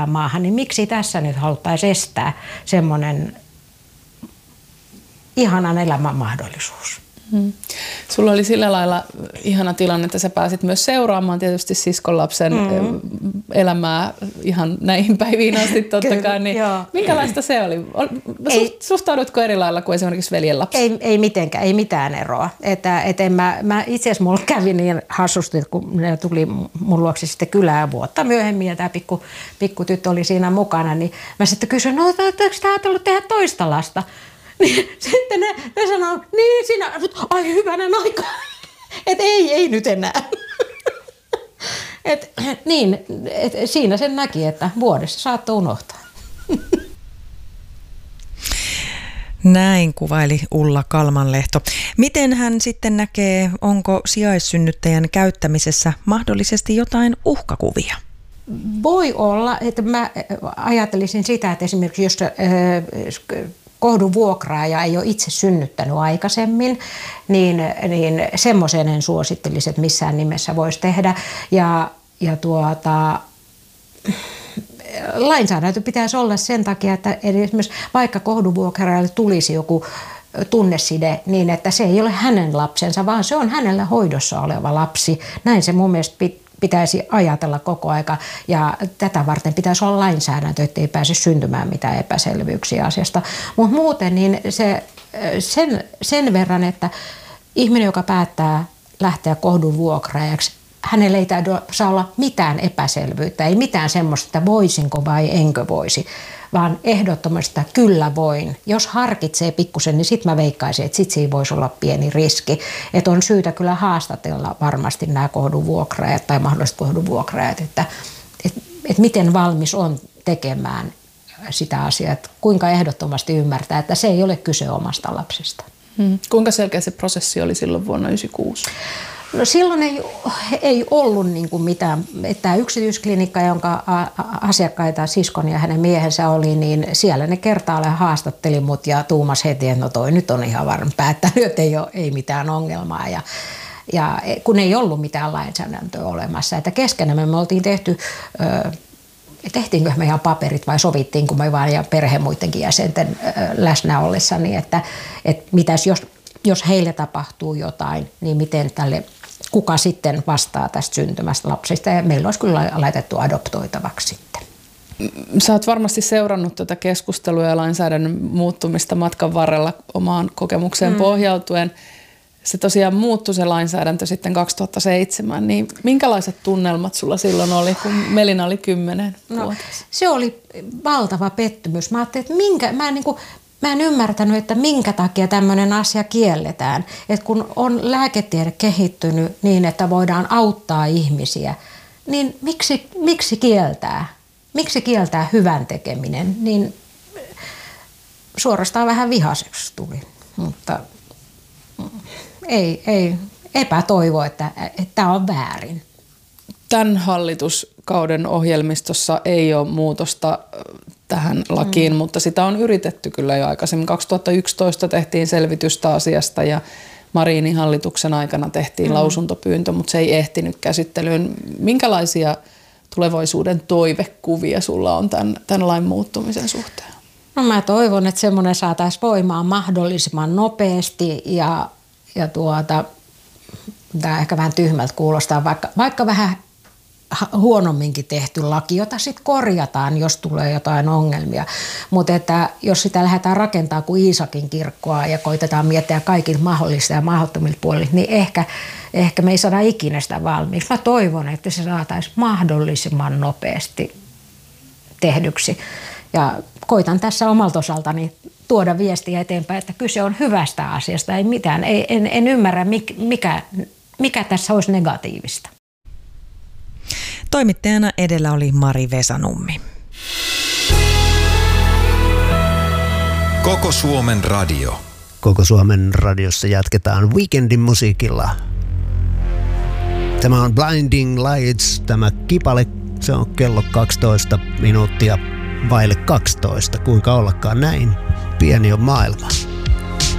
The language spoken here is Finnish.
maahan, niin miksi tässä nyt haluttaisiin estää semmoinen ihanan elämän mahdollisuus? Sulla oli sillä lailla ihana tilanne, että sä pääsit myös seuraamaan tietysti siskonlapsen elämää ihan näihin päiviin asti totta kai. Niin minkälaista se oli? Suhtaudutko eri lailla kuin esimerkiksi veljen lapsi? Ei mitenkään, ei mitään eroa. Mä itse asiassa mulla kävi niin hassusti, kun ne tuli mun luokse sitten kylään vuotta myöhemmin ja tämä pikku tyttö oli siinä mukana, niin mä sitten kysyin, no oletko sä ajatellut tehdä toista lasta? Niin sitten ne sanoo, niin sinä, ai hyvänen aika, että ei nyt enää. Siinä sen näki, että vuodessa saattoi unohtaa. Näin kuvaili Ulla Kalmanlehto. Miten hän sitten näkee, onko sijaissynnyttäjän käyttämisessä mahdollisesti jotain uhkakuvia? Voi olla, että mä ajattelisin sitä, että esimerkiksi jos kohdun vuokraaja ei ole itse synnyttänyt aikaisemmin, niin semmoisen en suosittelisi, että missään nimessä voisi tehdä. Lainsäädäntö pitäisi olla sen takia, että esimerkiksi vaikka kohdun vuokraajalle tulisi joku tunneside niin, että se ei ole hänen lapsensa, vaan se on hänellä hoidossa oleva lapsi. Näin se mun mielestä pitäisi ajatella koko aika ja tätä varten pitäisi olla lainsäädäntö, ettei pääse syntymään mitään epäselvyyksiä asiasta. Mutta muuten niin sen verran, että ihminen, joka päättää lähteä kohdun vuokraajaksi, hänellä ei saa olla mitään epäselvyyttä, ei mitään semmoista, että voisinko vai enkö voisi, vaan ehdottomasti kyllä voin. Jos harkitsee pikkusen, niin sitten mä veikkaisin, että sitten siinä voisi olla pieni riski. Että on syytä kyllä haastatella varmasti nämä kohdun vuokraajat tai mahdolliset kohdun vuokraajat, että miten valmis on tekemään sitä asiaa, että kuinka ehdottomasti ymmärtää, että se ei ole kyse omasta lapsesta. Kuinka selkeä se prosessi oli silloin vuonna 1996? No silloin ei ollut niin kuin mitään. Tämä yksityisklinikka, jonka asiakkaita siskon ja hänen miehensä oli, niin siellä ne kertaalleen haastatteli mut ja tuumas heti, että no toi nyt on ihan varmaan päättänyt, että ei mitään ongelmaa. Ja kun ei ollut mitään lainsäädäntöä olemassa, että keskenämme me oltiin tehtiinkö me ihan paperit vai sovittiinko me vaan ja perhe muidenkin jäsenten läsnä ollessa, niin että mitäs jos heille tapahtuu jotain, niin miten kuka sitten vastaa tästä syntymästä lapsista. Ja meillä olisi kyllä laitettu adoptoitavaksi sitten. Sä oot varmasti seurannut tätä keskustelua ja lainsäädännön muuttumista matkan varrella omaan kokemukseen pohjautuen. Se tosiaan muuttui se lainsäädäntö sitten 2007. Niin minkälaiset tunnelmat sulla silloin oli, kun Melina oli 10 vuotta? Se oli valtava pettymys. Mä ajattelin, että mä en ymmärtänyt, että minkä takia tämmöinen asia kielletään. Että kun on lääketiede kehittynyt niin, että voidaan auttaa ihmisiä, niin miksi kieltää? Miksi kieltää hyvän tekeminen? Niin suorastaan vähän vihaiseksi tuli, mutta ei epätoivo, että tämä on väärin. Tämän hallituskauden ohjelmistossa ei ole muutosta tähän lakiin, mutta sitä on yritetty kyllä jo aikaisemmin. 2011 tehtiin selvitystä asiasta ja Marinin hallituksen aikana tehtiin lausuntopyyntö, mutta se ei ehtinyt käsittelyyn. Minkälaisia tulevaisuuden toivekuvia sulla on tämän lain muuttumisen suhteen? No mä toivon, että semmoinen saataisiin voimaan mahdollisimman nopeasti ja tämä ehkä vähän tyhmältä kuulostaa, vaikka vähän huonomminkin tehty laki, jota sitten korjataan, jos tulee jotain ongelmia. Mutta että jos sitä lähdetään rakentamaan kuin Iisakin kirkkoa ja koitetaan miettiä kaikilta mahdollisista ja mahdottomilta puolilta, niin ehkä me ei saada ikinä sitä valmiiksi. Mä toivon, että se saataisiin mahdollisimman nopeasti tehdyksi. Ja koitan tässä omalta osaltani tuoda viestiä eteenpäin, että kyse on hyvästä asiasta, ei mitään. En ymmärrä, mikä tässä olisi negatiivista. Toimittajana edellä oli Mari Vesanummi. Koko Suomen radio. Koko Suomen radiossa jatketaan Weekendin musiikilla. Tämä on Blinding Lights, tämä kipale, se on kello 12 minuuttia vaille 12. Kuinka ollakaan näin, pieni on maailma.